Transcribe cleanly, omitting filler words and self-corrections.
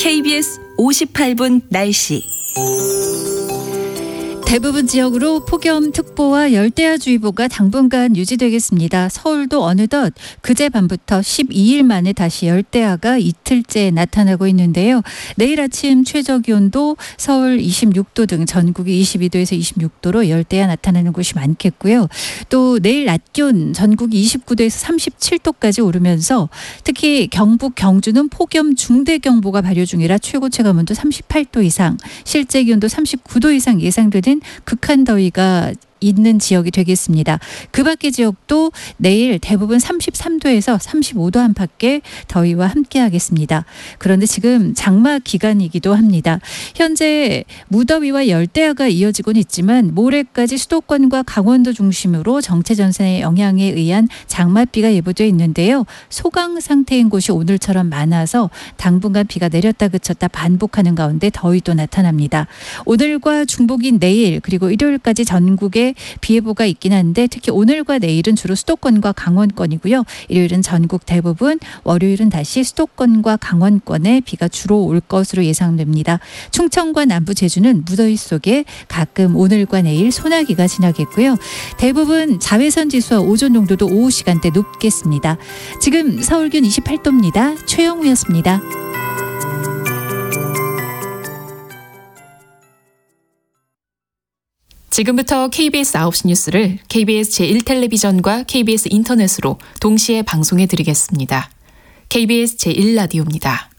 KBS 58분 날씨. 대부분 지역으로 폭염특보와 열대야주의보가 당분간 유지되겠습니다. 서울도 어느덧 그제 밤부터 12일 만에 다시 열대야가 이틀째 나타나고 있는데요. 내일 아침 최저기온도 서울 26도 등 전국이 22도에서 26도로 열대야 나타나는 곳이 많겠고요. 또 내일 낮 기온 전국이 29도에서 37도까지 오르면서 특히 경북 경주는 폭염 중대경보가 발효 중이라 최고 체감온도 38도 이상, 실제 기온도 39도 이상 예상되는 극한 더위가 있는 지역이 되겠습니다. 그 밖의 지역도 내일 대부분 33도에서 35도 안팎의 더위와 함께 하겠습니다. 그런데 지금 장마 기간이기도 합니다. 현재 무더위와 열대야가 이어지고는 있지만 모레까지 수도권과 강원도 중심으로 정체전선의 영향에 의한 장맛비가 예보되어 있는데요. 소강 상태인 곳이 오늘처럼 많아서 당분간 비가 내렸다 그쳤다 반복하는 가운데 더위도 나타납니다. 오늘과 중복인 내일 그리고 일요일까지 전국에 비 예보가 있긴 한데 특히 오늘과 내일은 주로 수도권과 강원권이고요. 일요일은 전국 대부분, 월요일은 다시 수도권과 강원권에 비가 주로 올 것으로 예상됩니다. 충청과 남부 제주는 무더위 속에 가끔 오늘과 내일 소나기가 지나겠고요. 대부분 자외선 지수와 오존 농도도 오후 시간대 높겠습니다. 지금 서울 기온 28도입니다. 최영우였습니다. 지금부터 KBS 9시 뉴스를 KBS 제1텔레비전과 KBS 인터넷으로 동시에 방송해 드리겠습니다. KBS 제1라디오입니다.